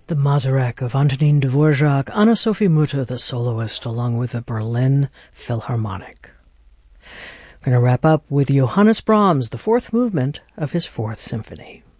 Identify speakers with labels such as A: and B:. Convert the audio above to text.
A: The Mazurek of Antonin Dvorak, Anna-Sophie Mutter, the soloist, along with the Berlin Philharmonic. We're going to wrap up with Johannes Brahms, the fourth movement of his Fourth Symphony.